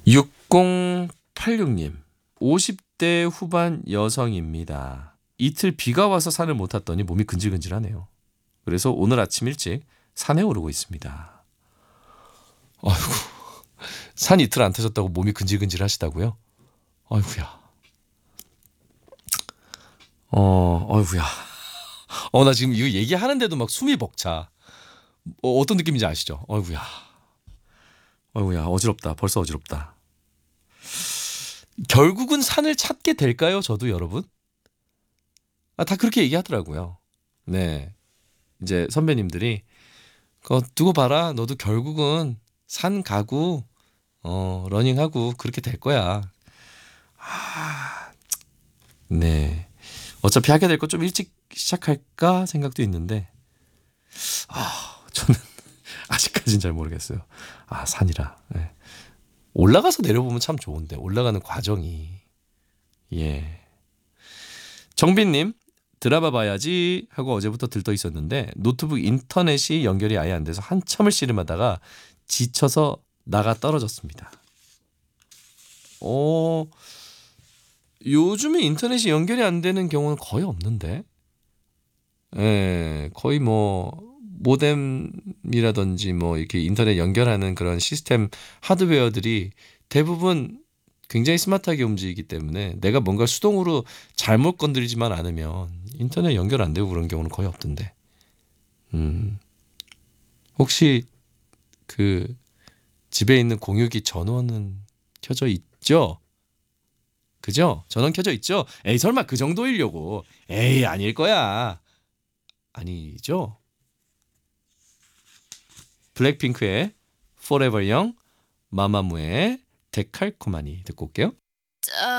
6086님 50대 후반 여성입니다. 이틀 비가 와서 산을 못 탔더니 몸이 근질근질하네요. 그래서 오늘 아침 일찍 산에 오르고 있습니다. 아이고, 산 이틀 안 타셨다고 몸이 근질근질 하시다고요? 아이고야. 아이고야. 나 지금 이거 얘기하는데도 막 숨이 벅차. 어떤 느낌인지 아시죠? 아이고야. 아이고야, 어지럽다. 벌써 어지럽다. 결국은 산을 찾게 될까요? 저도 여러분? 다 그렇게 얘기하더라고요. 네. 이제 선배님들이 그거 두고 봐라. 너도 결국은 산 가고 러닝하고 그렇게 될 거야. 아, 네. 어차피 하게 될 거 좀 일찍 시작할까 생각도 있는데 저는 아직까지는 잘 모르겠어요. 산이라. 네. 올라가서 내려보면 참 좋은데 올라가는 과정이 예. 정빈님 드라마 봐야지 하고 어제부터 들떠 있었는데 노트북 인터넷이 연결이 아예 안 돼서 한참을 씨름하다가 지쳐서 나가 떨어졌습니다. 요즘에 인터넷이 연결이 안 되는 경우는 거의 없는데, 예, 거의 뭐 모뎀이라든지 뭐 이렇게 인터넷 연결하는 그런 시스템 하드웨어들이 대부분 굉장히 스마트하게 움직이기 때문에 내가 뭔가 수동으로 잘못 건드리지만 않으면 인터넷 연결 안 되고 그런 경우는 거의 없던데. 혹시 그 집에 있는 공유기 전원은 켜져 있죠? 그죠? 전원 켜져 있죠? 에이 설마 그 정도이려고. 에이 아닐 거야. 아니죠? 블랙핑크의 Forever Young, 마마무의 데칼코마니 듣고 올게요.